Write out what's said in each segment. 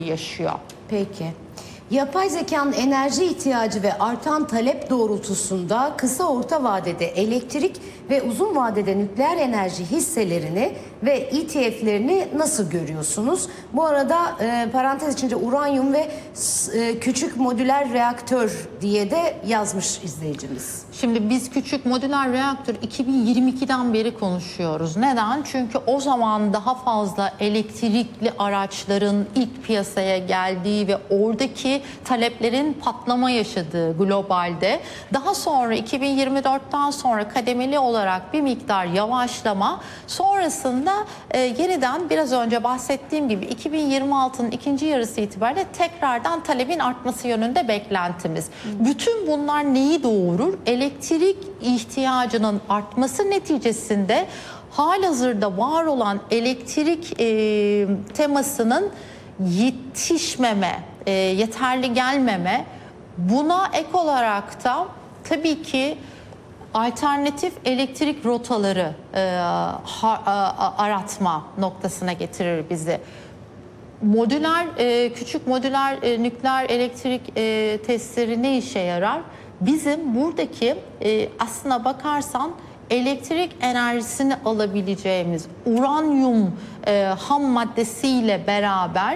yaşıyor. Peki. Yapay zekanın enerji ihtiyacı ve artan talep doğrultusunda kısa orta vadede elektrik ve uzun vadede nükleer enerji hisselerini ve ETF'lerini nasıl görüyorsunuz? Bu arada parantez içinde uranyum ve küçük modüler reaktör diye de yazmış izleyicimiz. Şimdi biz küçük modüler reaktör 2022'den beri konuşuyoruz. Neden? Çünkü o zaman daha fazla elektrikli araçların ilk piyasaya geldiği ve oradaki taleplerin patlama yaşadığı globalde. Daha sonra 2024'ten sonra kademeli olarak bir miktar yavaşlama, sonrasında yeniden biraz önce bahsettiğim gibi 2026'nın ikinci yarısı itibariyle tekrardan talebin artması yönünde beklentimiz. Bütün bunlar neyi doğurur? Elektrik ihtiyacının artması neticesinde halihazırda var olan elektrik temasının yetişmeme, yeterli gelmeme, buna ek olarak da tabii ki alternatif elektrik rotaları aratma noktasına getirir bizi. Modüler, küçük modüler nükleer elektrik testleri ne işe yarar? Bizim buradaki aslına bakarsan elektrik enerjisini alabileceğimiz uranyum ham maddesiyle beraber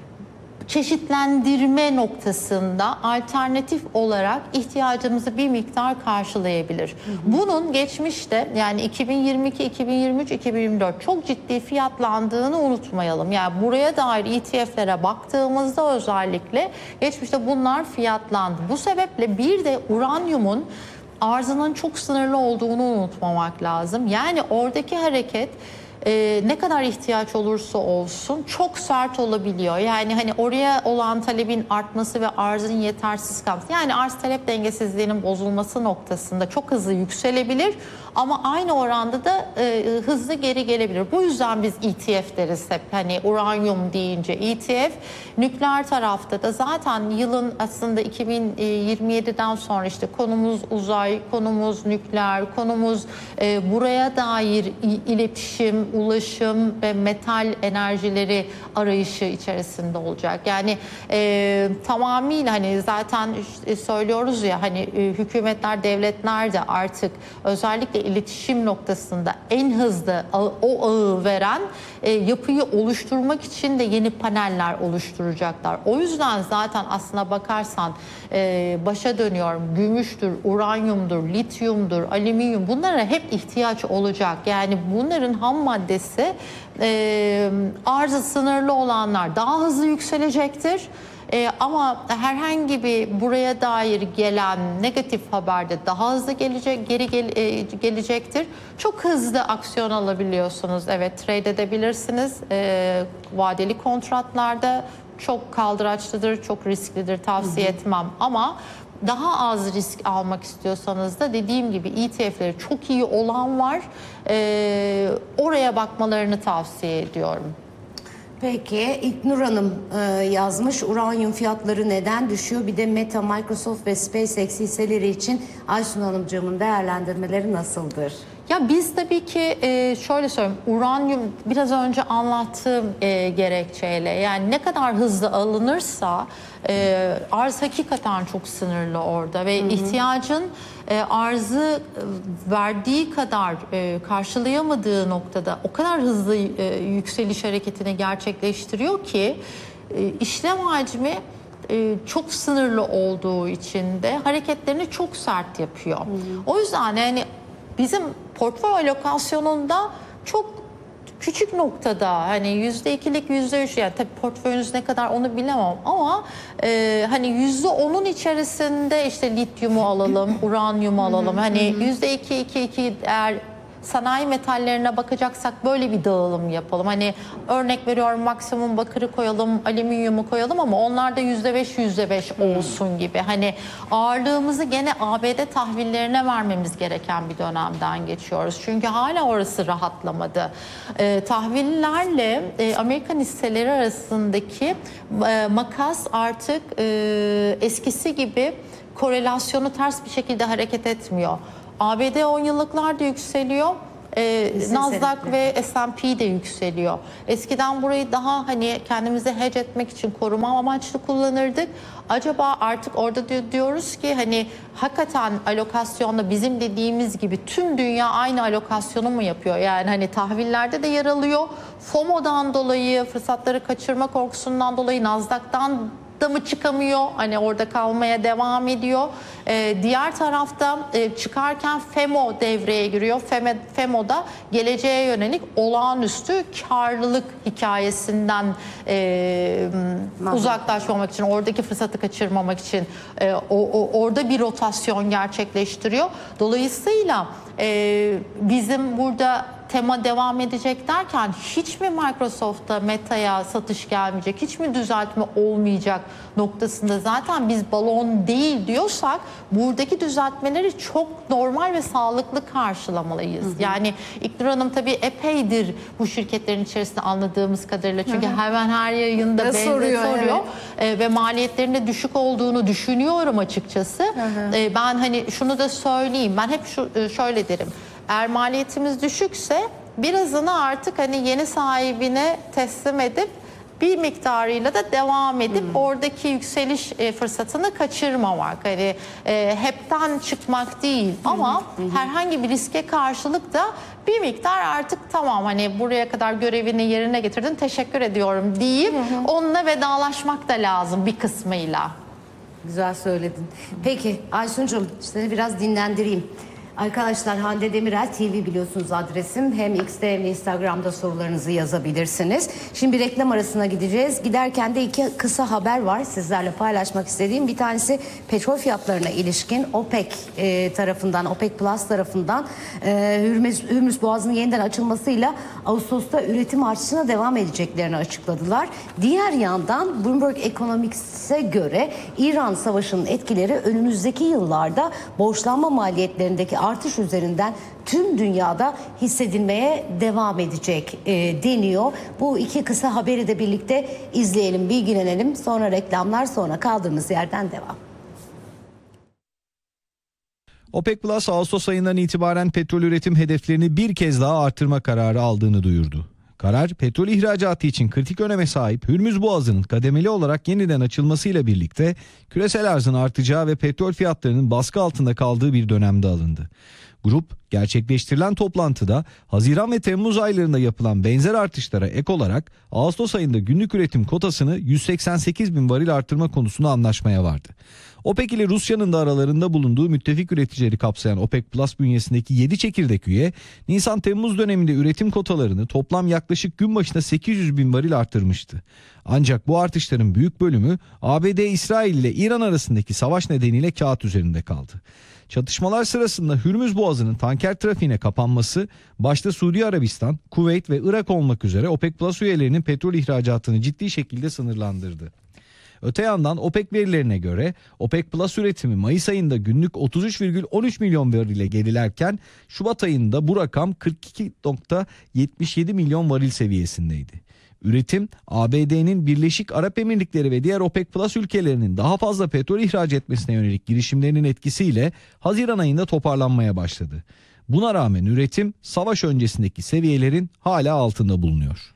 çeşitlendirme noktasında alternatif olarak ihtiyacımızı bir miktar karşılayabilir. Bunun geçmişte yani 2022, 2023, 2024 çok ciddi fiyatlandığını unutmayalım. Yani buraya dair ETF'lere baktığımızda özellikle geçmişte bunlar fiyatlandı. Bu sebeple bir de uranyumun arzının çok sınırlı olduğunu unutmamak lazım. Yani oradaki hareket ne kadar ihtiyaç olursa olsun çok sert olabiliyor. Yani hani oraya olan talebin artması ve arzın yetersiz kalması. Yani arz talep dengesizliğinin bozulması noktasında çok hızlı yükselebilir ama aynı oranda da hızlı geri gelebilir. Bu yüzden biz ETF deriz hep. Hani uranyum deyince ETF. Nükleer tarafta da zaten yılın aslında 2027'den sonra işte konumuz uzay, konumuz nükleer, konumuz buraya dair iletişim, ulaşım ve metal enerjileri arayışı içerisinde olacak. Yani tamamıyla hani zaten söylüyoruz ya hani hükümetler, devletler de artık özellikle iletişim noktasında en hızlı o ağı veren yapıyı oluşturmak için de yeni paneller oluşturacaklar. O yüzden zaten aslına bakarsan başa dönüyorum, gümüştür, uranyumdur, lityumdur, alüminyum, bunlara hep ihtiyaç olacak. Yani bunların ham maddesi arzı sınırlı olanlar daha hızlı yükselecektir. Ama herhangi bir buraya dair gelen negatif haberde daha hızlı gelecektir. Çok hızlı aksiyon alabiliyorsunuz. Evet, trade edebilirsiniz. Vadeli kontratlarda çok kaldıraçlıdır, çok risklidir. Tavsiye etmem. Ama daha az risk almak istiyorsanız da dediğim gibi ETF'leri çok iyi olan var. Oraya bakmalarını tavsiye ediyorum. Peki İlknur Hanım yazmış, uranyum fiyatları neden düşüyor? Bir de Meta, Microsoft ve SpaceX hisseleri için Aysun Hanımcığımın değerlendirmeleri nasıldır? Ya biz tabii ki şöyle söyleyeyim, uranyum biraz önce anlattığım gerekçeyle yani ne kadar hızlı alınırsa arz hakikaten çok sınırlı orada ve ihtiyacın arzı verdiği kadar karşılayamadığı noktada o kadar hızlı yükseliş hareketini gerçekleştiriyor ki işlem hacmi çok sınırlı olduğu için de hareketlerini çok sert yapıyor. O yüzden yani bizim portföy alokasyonunda çok küçük noktada hani %2'lik %3 yani tabii portföyünüz ne kadar onu bilemem ama hani %10'un içerisinde işte lityumu alalım, uranyumu alalım. Hani %2 eğer sanayi metallerine bakacaksak böyle bir dağılım yapalım. Hani örnek veriyorum maksimum bakırı koyalım, alüminyumu koyalım ama onlar da %5 olsun gibi. Hani ağırlığımızı gene ABD tahvillerine vermemiz gereken bir dönemden geçiyoruz. Çünkü hala orası rahatlamadı. Tahvillerle Amerikan hisseleri arasındaki makas artık eskisi gibi korelasyonu ters bir şekilde hareket etmiyor. ABD 10 yıllıklar da yükseliyor. Nasdaq senetleri. ve S&P de yükseliyor. Eskiden burayı daha hani kendimizi hedge etmek için koruma amaçlı kullanırdık. Acaba artık orada diyoruz ki hani hakikaten alokasyonda bizim dediğimiz gibi tüm dünya aynı alokasyonu mu yapıyor? Yani hani tahvillerde de yer alıyor. FOMO'dan dolayı, fırsatları kaçırma korkusundan dolayı Nasdaq'tan da mı çıkamıyor? Hani orada kalmaya devam ediyor. Diğer tarafta çıkarken FEMO devreye giriyor. FEMO'da geleceğe yönelik olağanüstü karlılık hikayesinden uzaklaşmamak için, oradaki fırsatı kaçırmamak için orada bir rotasyon gerçekleştiriyor. Dolayısıyla bizim burada tema devam edecek derken hiç mi Microsoft'a, Meta'ya satış gelmeyecek, hiç mi düzeltme olmayacak noktasında zaten biz balon değil diyorsak buradaki düzeltmeleri çok normal ve sağlıklı karşılamalıyız. Yani İknur Hanım tabii epeydir bu şirketlerin içerisinde anladığımız kadarıyla çünkü hemen her yayında benzer soruyor. Evet. Ve maliyetlerin de düşük olduğunu düşünüyorum açıkçası. Ben hani şunu da söyleyeyim, ben hep şöyle derim. Eğer maliyetimiz düşükse birazını artık hani yeni sahibine teslim edip bir miktarıyla da devam edip oradaki yükseliş fırsatını kaçırmamak. Hani hepten çıkmak değil ama herhangi bir riske karşılık da bir miktar artık tamam hani buraya kadar görevini yerine getirdin teşekkür ediyorum deyip onunla vedalaşmak da lazım bir kısmıyla. Güzel söyledin. Peki Aysuncuğum seni biraz dinlendireyim. Arkadaşlar Hande Demirel TV biliyorsunuz adresim. Hem X'te hem de Instagram'da sorularınızı yazabilirsiniz. Şimdi bir reklam arasına gideceğiz. Giderken de iki kısa haber var sizlerle paylaşmak istediğim. Bir tanesi petrol fiyatlarına ilişkin OPEC tarafından, OPEC Plus tarafından Hürmüz Boğazı'nın yeniden açılmasıyla Ağustos'ta üretim artışına devam edeceklerini açıkladılar. Diğer yandan Bloomberg Economics'e göre İran Savaşı'nın etkileri önümüzdeki yıllarda borçlanma maliyetlerindeki artış üzerinden tüm dünyada hissedilmeye devam edecek deniyor. Bu iki kısa haberi de birlikte izleyelim, bilgilenelim. Sonra reklamlar, sonra kaldığımız yerden devam. OPEC Plus Ağustos ayından itibaren petrol üretim hedeflerini bir kez daha artırma kararı aldığını duyurdu. Karar, petrol ihracatı için kritik öneme sahip Hürmüz Boğazı'nın kademeli olarak yeniden açılmasıyla birlikte küresel arzın artacağı ve petrol fiyatlarının baskı altında kaldığı bir dönemde alındı. Grup, gerçekleştirilen toplantıda Haziran ve Temmuz aylarında yapılan benzer artışlara ek olarak Ağustos ayında günlük üretim kotasını 188 bin varil artırma konusunda anlaşmaya vardı. OPEC ile Rusya'nın da aralarında bulunduğu müttefik üreticileri kapsayan OPEC Plus bünyesindeki 7 çekirdek üye, Nisan-Temmuz döneminde üretim kotalarını toplam yaklaşık gün başına 800 bin varil artırmıştı. Ancak bu artışların büyük bölümü ABD-İsrail ile İran arasındaki savaş nedeniyle kağıt üzerinde kaldı. Çatışmalar sırasında Hürmüz Boğazı'nın tanker trafiğine kapanması, başta Suudi Arabistan, Kuveyt ve Irak olmak üzere OPEC Plus üyelerinin petrol ihracatını ciddi şekilde sınırlandırdı. Öte yandan OPEC verilerine göre OPEC Plus üretimi Mayıs ayında günlük 33,13 milyon varil ile gerilerken Şubat ayında bu rakam 42,77 milyon varil seviyesindeydi. Üretim, ABD'nin Birleşik Arap Emirlikleri ve diğer OPEC Plus ülkelerinin daha fazla petrol ihraç etmesine yönelik girişimlerinin etkisiyle Haziran ayında toparlanmaya başladı. Buna rağmen üretim savaş öncesindeki seviyelerin hala altında bulunuyor.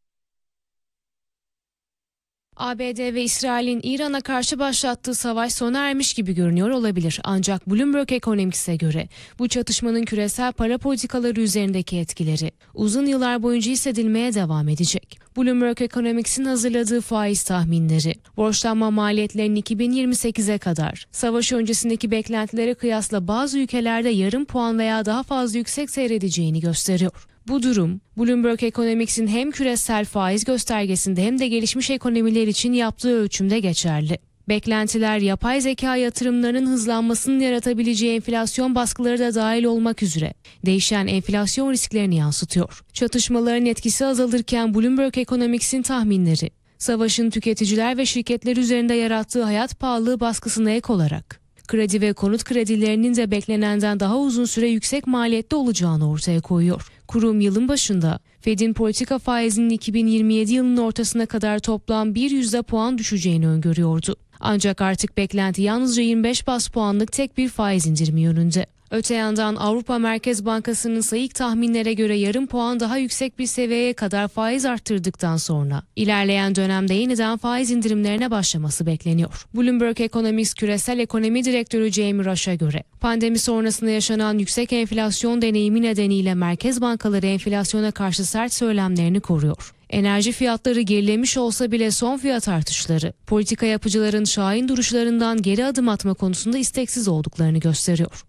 ABD ve İsrail'in İran'a karşı başlattığı savaş sona ermiş gibi görünüyor olabilir. Ancak Bloomberg Economics'e göre bu çatışmanın küresel para politikaları üzerindeki etkileri uzun yıllar boyunca hissedilmeye devam edecek. Bloomberg Economics'in hazırladığı faiz tahminleri, borçlanma maliyetlerinin 2028'e kadar savaş öncesindeki beklentilere kıyasla bazı ülkelerde yarım puan veya daha fazla yüksek seyredeceğini gösteriyor. Bu durum, Bloomberg Economics'in hem küresel faiz göstergesinde hem de gelişmiş ekonomiler için yaptığı ölçümde geçerli. Beklentiler, yapay zeka yatırımlarının hızlanmasının yaratabileceği enflasyon baskıları da dahil olmak üzere değişen enflasyon risklerini yansıtıyor. Çatışmaların etkisi azalırken Bloomberg Economics'in tahminleri, savaşın tüketiciler ve şirketler üzerinde yarattığı hayat pahalılığı baskısına ek olarak, kredi ve konut kredilerinin de beklenenden daha uzun süre yüksek maliyette olacağını ortaya koyuyor. Kurum yılın başında Fed'in politika faizinin 2027 yılının ortasına kadar toplam 1 yüzde puan düşeceğini öngörüyordu. Ancak artık beklenti yalnızca 25 bas puanlık tek bir faiz indirimi yönünde. Öte yandan Avrupa Merkez Bankası'nın sayık tahminlere göre yarım puan daha yüksek bir seviyeye kadar faiz arttırdıktan sonra ilerleyen dönemde yeniden faiz indirimlerine başlaması bekleniyor. Bloomberg Economics Küresel Ekonomi Direktörü Jamie Rush'a göre pandemi sonrasında yaşanan yüksek enflasyon deneyimi nedeniyle merkez bankaları enflasyona karşı sert söylemlerini koruyor. Enerji fiyatları gerilemiş olsa bile son fiyat artışları politika yapıcıların şahin duruşlarından geri adım atma konusunda isteksiz olduklarını gösteriyor.